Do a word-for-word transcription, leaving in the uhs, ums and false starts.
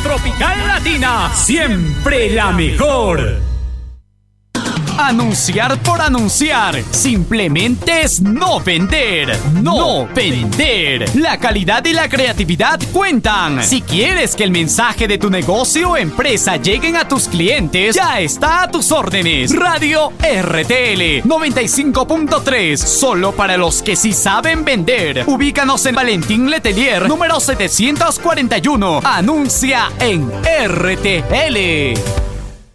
Tropical Latina, siempre la mejor. Anunciar por anunciar simplemente es no vender. No vender. La calidad y la creatividad cuentan. Si quieres que el mensaje de tu negocio o empresa lleguen a tus clientes, ya está a tus órdenes. Radio R T L noventa y cinco punto tres, solo para los que sí saben vender. Ubícanos en Valentín Letelier, número setecientos cuarenta y uno. Anuncia en R T L.